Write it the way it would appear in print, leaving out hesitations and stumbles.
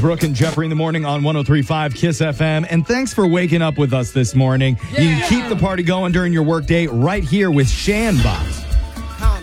Brooke and Jeffrey in the morning on 103.5 Kiss FM. And thanks for waking up with us this morning. You can keep the party going during your workday right here with Shan Box.